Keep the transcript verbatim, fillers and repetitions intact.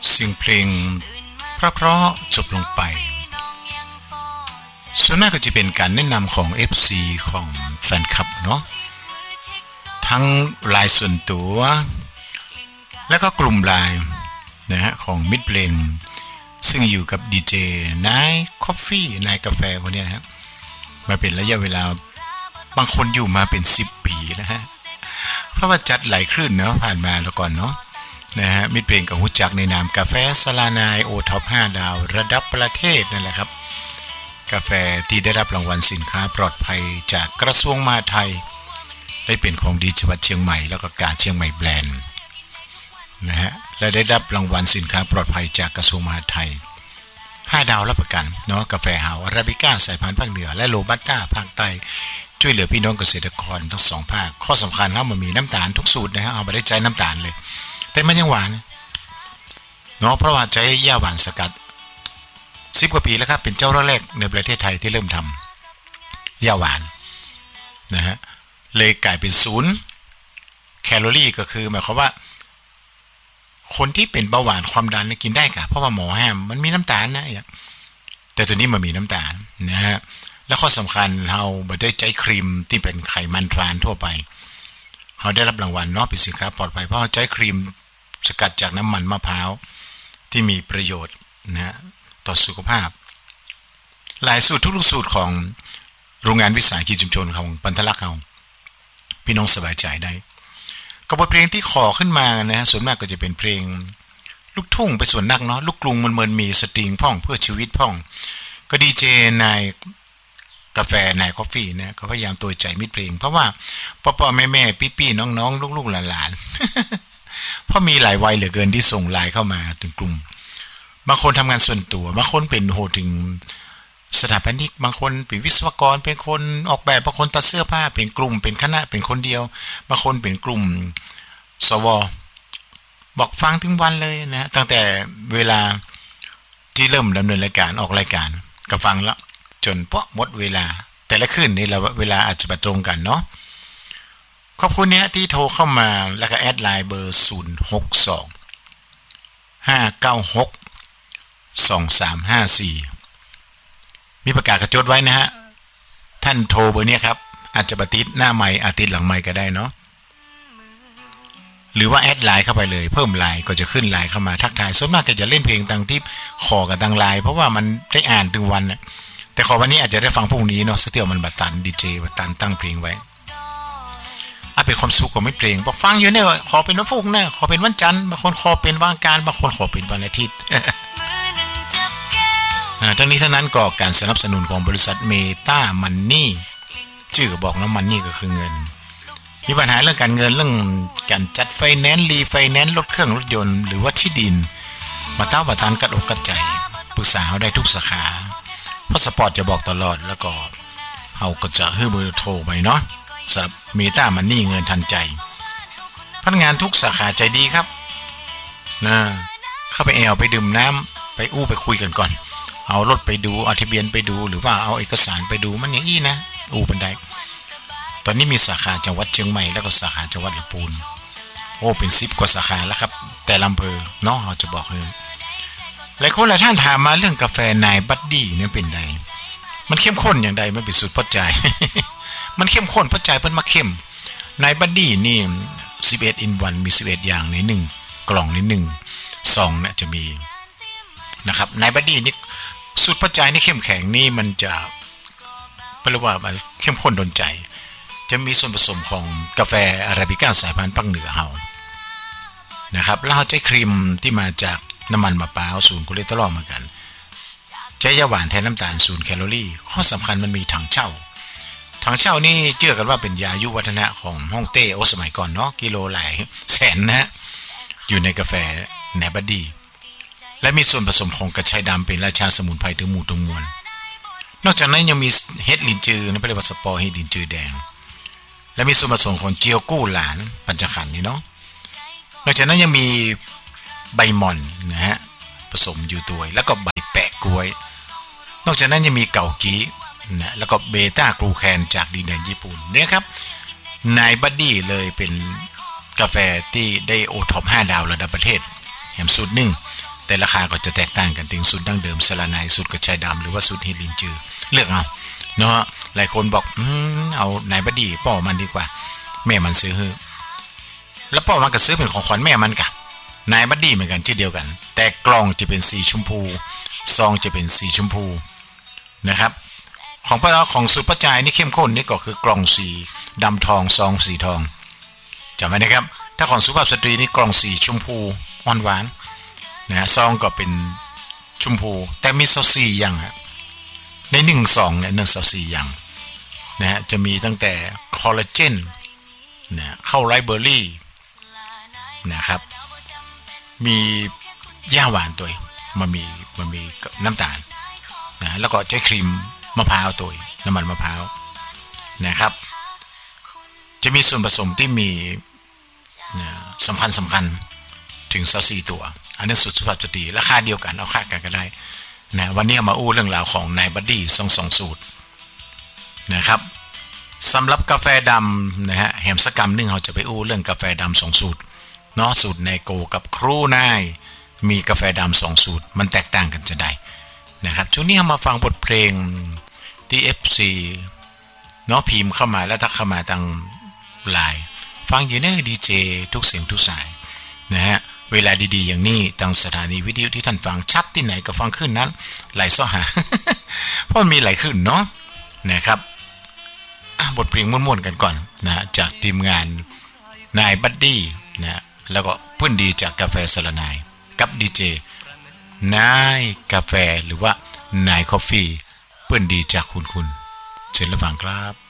เสียงเพลงเพราะๆจบลงไปส่วนมากก็จะเป็นการแนะนำของ เอฟ ซี ของแฟนคลับเนาะทั้งรายส่วนตัวและก็กลุ่มรายนะฮะของมิตรเพลงซึ่งอยู่กับดีเจนายคอฟฟี่นายกาแฟพวกนี้นะฮะมาเป็นระยะเวลาบางคนอยู่มาเป็นสิบปีนะฮะเพราะว่าจัดหลายคลื่นเนาะผ่านมาแล้วก่อนเนาะนะฮะมิตรเพลงกับฮู้จักในนามกาแฟสลานายโอท็อปห้าดาวระดับประเทศนั่นแหละครับกาแฟที่ได้รับรางวัลสินค้าปลอดภัยจากกระทรวงมหาดไทยได้เป็นของดีจังหวัดเชียงใหม่แล้วก็กาเชียงใหม่แบรนด์นะฮะและได้รับรางวัลสินค้าปลอดภัยจากกระทรวงมหาดไทยห้าดาวรับประกันเนาะกาแฟเฮาอาราบิก้าสายพันธุ์ภาคเหนือและโรบัสต้าภาคใต้ช่วยเหลือพี่น้องเกษตรกรทั้งสองภาคข้อสำคัญเฮามันมีน้ำตาลทุกสูตรนะฮะเอาไม่ได้ใจน้ำตาลเลยแต่มันยังหวานเนาะเพราะว่าใช้หญ้าหวานสกัดสิบกว่าปีแล้วครับเป็นเจ้าแรกในประเทศไทยที่เริ่มทำหญ้าหวานนะฮะเลยกลายเป็นศูนย์แคลอรี่ก็คือหมายความว่าคนที่เป็นเบาหวานความดันกินได้ค่ะเพราะว่าหมอห้ามมันมีน้ำตาลนะแต่ตัวนี้มันมีน้ำตาลนะฮะแล้วข้อสำคัญเราไม่ได้ใช้ครีมที่เป็นไขมันทรานทั่วไปเราได้รับรางวัลเนาะเป็นสินค้าปลอดภัยเพราะเราใช้ครีมสกัดจากน้ำมันมะพร้าวที่มีประโยชน์นะต่อสุขภาพหลายสูตรทุกๆสูตรของโรงงานวิสาหกิจชุมชนของปันทลักษณ์เราพี่น้องสบายใจได้กับบทเพลงที่ขอขึ้นมานะฮะส่วนมากก็จะเป็นเพลงลูกทุ่งไปส่วนนักเนาะลูกกรุงมันเหมือนมีสตริงพ่องเพื่อชีวิตพ่องก็ดีเจนายกาแฟนายคอฟฟี่นะก็พยายามตัวใจมิตรเพลงเพราะว่าพ่อพ่อแม่แม่พี่พี่น้องน้องลูกๆหลานๆเพราะมีหลายวัยเหลือเกินที่ส่งไลน์เข้ามาถึงกลุ่มบางคนทำงานส่วนตัวบางคนเป็นโหถึงสถาปนิกบางคนเป็นวิศวกรเป็นคนออกแบบบางคนตัดเสื้อผ้าเป็นกลุ่มเป็นคณะเป็นคนเดียวบางคนเป็นกลุ่มสวบอกฟังถึงวันเลยนะตั้งแต่เวลาที่เริ่มดำเนินรายการออกรายการก็ฟังแล้วจนเพราะหมดเวลาแต่ละคืนนี่เราเวลาอาจจะไม่ตรงกันเนาะขอบคุณเนี้ยที่โทรเข้ามาแล้วก็แอดไลน์เบอร์ศูนย์ หก สอง ห้า เก้า หก สอง สาม ห้า สี่มีประกาศกระจดไว้นะฮะท่านโทรเบอร์นี้ครับอาจจะบัติดหน้าไมค์อาทิตย์หลังไมค์ก็ได้เนาะหรือว่าแอดไลน์เข้าไปเลยเพิ่มไลน์ก็จะขึ้นไลน์เข้ามาทักทายส่วนมากก็จะเล่นเพลงต่างที่ขอกับทางไลน์เพราะว่ามันได้อ่านถึงวันน่ะแต่ขอวันนี้อาจจะได้ฟังพรุ่งนี้เนาะสเตียวมันบัตันดีเจบัตันตั้งเพลงไว้อ่ะเป็นความสุขของไม่เพลงบอกฟังอยู่เนี่ยขอเป็นวันพุธนะขอเป็นวันจันทร์บางคนขอเป็นวันอังคารบางคนขอเป็นวันอาทิตย์ทั้งนี้ทั้งนั้นก็การสนับสนุนของบริษัทเมตามันนี่ชื่อก็บอกนะมันนี่ก็คือเงินมีปัญหาเรื่องการเงินเรื่องการจัดไฟแนนซ์รีไฟแนนซ์รถเครื่องรถยนต์หรือว่าที่ดินมาต้าประทานกัดอกกัดใจปรึกษาเขาได้ทุกสาขาเพราะสปอร์ตจะบอกตลอดแล้วก็เขาก็จะให้เบอร์โทรไปเนาะสำหรับเมตามันนี่เงินทันใจพนักงานทุกสาขาใจดีครับนะเข้าไปแอลไปดื่มน้ำไปอู้ไปคุยกันก่อนเอารถไปดูเอาทะเบียนไปดูหรือว่าเอาเอกสารไปดูมันอย่างอี้นะอู้บันไดตอนนี้มีสาขาจังหวัดเชียงใหม่แล้วก็สาขาจังหวัดลำพูนโอ้เป็นสิบกว่าสาขาแล้วครับแต่ลำเพอเนาะเราจะบอกเลยหลายคนหลายท่านถามมาเรื่องกาแฟนายบัดดี้เนี่ยเป็นไงมันเข้มข้นอย่างใดมันเป็นสูตรพอใจ มันเข้มข้นพอใจเพิ่นมาเข้มนายบัดดี้นี่สิบเอ็ด in วันมีสิบเอ็ดอย่างในหนึ่งกล่องในหนึ่งซองเนี่ยจะมีนะครับนายบัดดี้นี่สูตรพอใจนี่เข้มแข็งนี่มันจะเรียกว่ามันเข้มข้นโดนใจจะมีส่วนผสมของกาแฟอาราบิก้าสายพันธุ์ภาคเหนือเฮานะครับแล้วใช้ครีมที่มาจากน้ำมันมะพร้าวศูนย์คอเลสเตอรอลเหมือนกันใช้ยาหวานแทนน้ำตาลศูนย์แคลอรี่ข้อสำคัญมันมีถังเช่าถังเช่านี่เชื่อกันว่าเป็นยายุวัฒนะของฮ่องเต้โอสมัยก่อนเนาะกิโลหลายแสนนะอยู่ในกาแฟแนบัดดี้และมีส่วนผสมของกระชายดำเป็นราชาสมุนไพรถึงหมู่ถึงมวลนอกจากนั้นยังมีเห็ดลินจือนะเรียกว่าสปอร์เห็ดลินจือแดงและมีส่วนผสมของเจียวกู้หลานปัญจขันธ์นี่เนาะนอกจากนั้นยังมีใบหม่อนนะฮะผสมอยู่ด้วยแล้วก็ใบแปะกล้วยนอกจากนั้นยังมีเกากีนะแล้วก็เบต้ากลูแคนจากดินแดนญี่ปุ่นเนี่ยครับนายบัดดี้เลยเป็นกาแฟที่ได้โอท็อปห้าดาวระดับประเทศแถมสูตรหนึ่งแต่ราคาก็จะแตกต่างกันถึงสูตรดั้งเดิมสละนายสูตรกระชายดำหรือว่าสูตรเฮลินจือเลือกเอาเนาะหลายคนบอกอืมเอานายบดีป่อมันดีกว่าแม่มันซื้อฮื้อแล้วป่อมันก็ซื้อเป็นของขวัญแม่มันกะนายบัดดี้เหมือนกันเช่นเดียวกันแต่กล่องจะเป็นสีชมพูซองจะเป็นสีชมพูนะครับของป้าของสูตรป้าจายนี่เข้มข้นนี่ก็คือกล่องสีดำทองซองสีทองจำไว้นะครับถ้าของสุภาพสตรีนี่กล่องสีชมพูอ่อนหวานนะซองก็เป็นชมพูแต่มีซอสี่อย่างฮะในหนึ่งซองเนี่ยหนึ่งซอสี่อย่างนะฮะจะมีตั้งแต่คอลลาเจนนะเข้าไรเบอร์รี่นะครับมีย่าหวานตัวมันมีมันมีน้ำตาลนะแล้วก็ใช้ครีมมะพร้าวตัวน้ำมันมะพร้าวนะครับจะมีส่วนผสมที่มีนะสำคัญสำคัญถึงซอสี่ตัวอันนี้สุดสุภาพสตรีราคาเดียวกันเอาค่ากันก็ได้นะวันนี้มาอู้เรื่องราวของนายบัดดี้สองสองสูตรนะครับสำหรับกาแฟดำนะฮะแหมสกรรมหนึ่งเราจะไปอู้เรื่องกาแฟดำสองสูตรเนาะสูตรไนโกกับครูนายมีกาแฟดำสองสูตรมันแตกต่างกันจะได้นะครับช่วงนี้มาฟังบทเพลงที่ เอฟ ซี เนาะพิมพ์เข้ามาแล้วทักเข้ามาทางไลน์ฟังอยู่เนี่ยดีเจทุกเสียงทุกสายนะฮะเวลาดีๆอย่างนี้ทางสถานีวิทยุที่ท่านฟังชัดที่ไหนก็ฟังขึ้นนั้นไหลซ้อหา เพราะมีไหลขึ้นเนาะนะครับบทเพลงม่วนๆกันก่อนนะจากทีมงานนายบัดดี้นะแล้วก็เพื่อนดีจากกาแฟสละนายกับดีเจนายกาแฟหรือว่านายคอฟฟี่เพื่อนดีจากคุณคุณเชิญรับฟังครับ